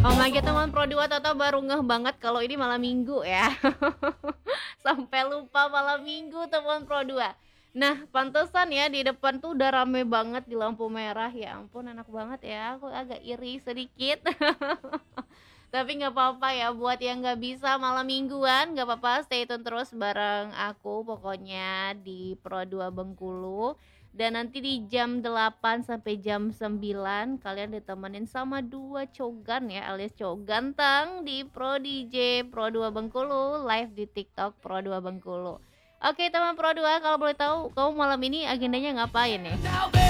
Oh my god, teman Pro 2 Toto baru ngeh banget kalau ini malam Minggu ya. Sampai lupa malam Minggu teman Pro 2. Nah, pantesan ya di depan tuh udah rame banget di lampu merah. Ya ampun, enak banget ya. Aku agak iri sedikit. Tapi nggak apa-apa ya, buat yang nggak bisa malam mingguan, nggak apa-apa, stay tune terus bareng aku pokoknya di Pro 2 Bengkulu. Dan nanti di jam 8 sampai jam 9 kalian ditemenin sama dua cogan ya, alias cowok ganteng di Pro DJ Pro 2 Bengkulu, live di TikTok Pro 2 Bengkulu. Oke teman Pro 2, kalau boleh tahu kamu malam ini agendanya ngapain nih?